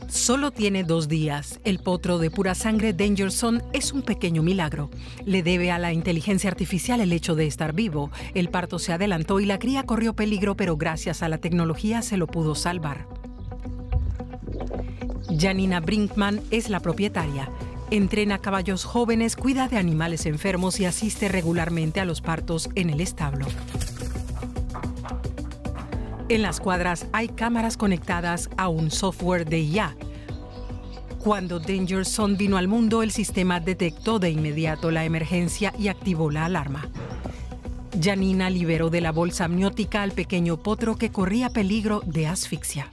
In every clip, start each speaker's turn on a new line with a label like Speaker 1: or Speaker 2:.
Speaker 1: Solo tiene 2 días. El potro de pura sangre Dangerson es un pequeño milagro. Le debe a la inteligencia artificial el hecho de estar vivo. El parto se adelantó y la cría corrió peligro, pero gracias a la tecnología se lo pudo salvar. Janina Brinkman es la propietaria. Entrena caballos jóvenes, cuida de animales enfermos y asiste regularmente a los partos en el establo. En las cuadras hay cámaras conectadas a un software de IA. Cuando Dangerson vino al mundo, el sistema detectó de inmediato la emergencia y activó la alarma. Janina liberó de la bolsa amniótica al pequeño potro que corría peligro de asfixia.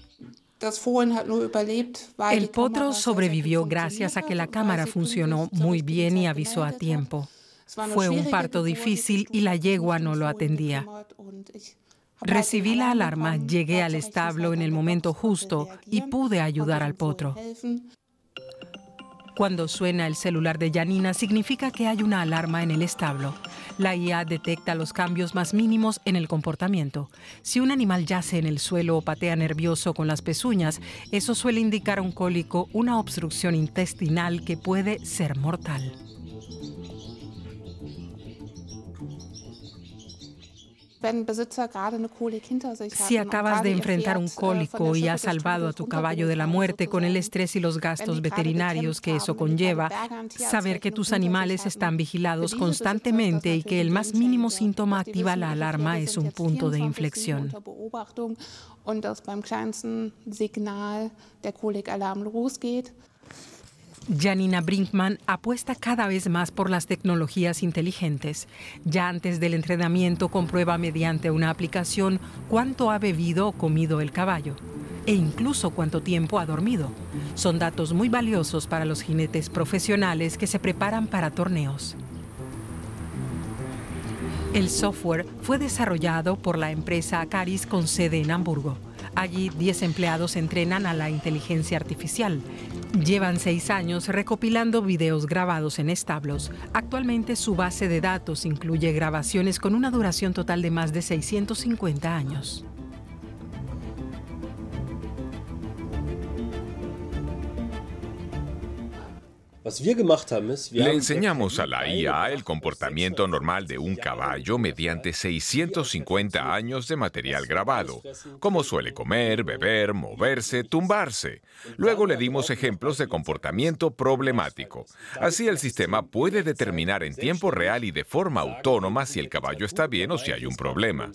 Speaker 1: El potro sobrevivió gracias a que la cámara funcionó muy bien y avisó a tiempo. Fue un parto difícil y la yegua no lo atendía. Recibí la alarma, llegué al establo en el momento justo y pude ayudar al potro. Cuando suena el celular de Janina, significa que hay una alarma en el establo. La IA detecta los cambios más mínimos en el comportamiento. Si un animal yace en el suelo o patea nervioso con las pezuñas, eso suele indicar un cólico, una obstrucción intestinal que puede ser mortal. Si acabas de enfrentar un cólico y has salvado a tu caballo de la muerte con el estrés y los gastos veterinarios que eso conlleva, saber que tus animales están vigilados constantemente y que el más mínimo síntoma activa la alarma es un punto de inflexión. Janina Brinkman apuesta cada vez más por las tecnologías inteligentes. Ya antes del entrenamiento comprueba mediante una aplicación cuánto ha bebido o comido el caballo e incluso cuánto tiempo ha dormido. Son datos muy valiosos para los jinetes profesionales que se preparan para torneos. El software fue desarrollado por la empresa Acaris con sede en Hamburgo. Allí 10 empleados entrenan a la inteligencia artificial. Llevan 6 años recopilando videos grabados en establos. Actualmente su base de datos incluye grabaciones con una duración total de más de 650 años.
Speaker 2: Le enseñamos a la IA el comportamiento normal de un caballo mediante 650 años de material grabado, cómo suele comer, beber, moverse, tumbarse. Luego le dimos ejemplos de comportamiento problemático. Así el sistema puede determinar en tiempo real y de forma autónoma si el caballo está bien o si hay un problema.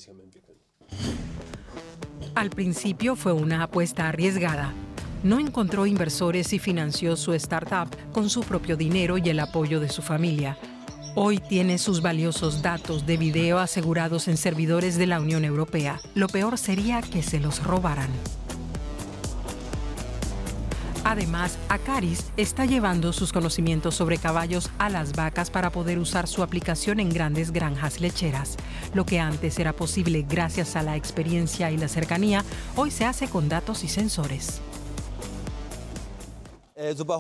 Speaker 1: Al principio fue una apuesta arriesgada. No encontró inversores y financió su startup con su propio dinero y el apoyo de su familia. Hoy tiene sus valiosos datos de video asegurados en servidores de la Unión Europea. Lo peor sería que se los robaran. Además, Acaris está llevando sus conocimientos sobre caballos a las vacas para poder usar su aplicación en grandes granjas lecheras. Lo que antes era posible gracias a la experiencia y la cercanía, hoy se hace con datos y sensores.